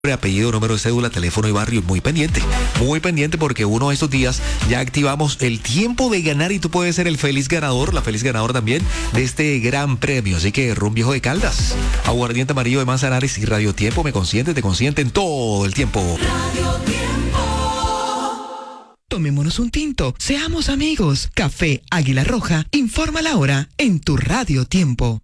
apellido, número de cédula, teléfono y barrio, muy pendiente porque uno de estos días ya activamos el tiempo de ganar y tú puedes ser el feliz ganador, la feliz ganadora también de este gran premio. Así que Ron Viejo de Caldas, Aguardiente Amarillo de Manzanares y Radio Tiempo te consienten todo el tiempo. Radio Tiempo. Tomémonos un tinto, seamos amigos. Café Águila Roja informa la hora en tu Radio Tiempo.